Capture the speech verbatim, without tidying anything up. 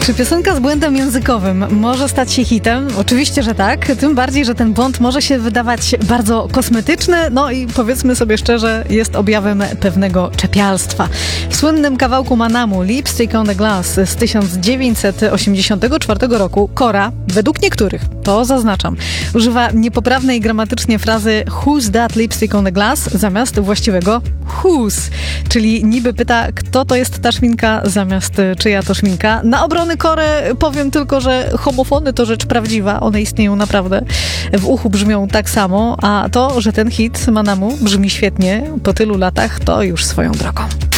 Czy piosenka z błędem językowym może stać się hitem? Oczywiście, że tak. Tym bardziej, że ten błąd może się wydawać bardzo kosmetyczny, no i powiedzmy sobie szczerze, jest objawem pewnego czepialstwa. W słynnym kawałku Manamu Lipstick on the Glass z tysiąc dziewięćset osiemdziesiątego czwartego roku Kora, według niektórych, to zaznaczam, używa niepoprawnej gramatycznie frazy Who's that lipstick on the glass zamiast właściwego whose, czyli niby pyta, kto to jest ta szminka zamiast czyja to szminka. Na obronę Kory powiem tylko, że homofony to rzecz prawdziwa, one istnieją naprawdę. W uchu brzmią tak samo, a to, że ten hit Manamu brzmi świetnie po tylu latach, to już swoją drogą.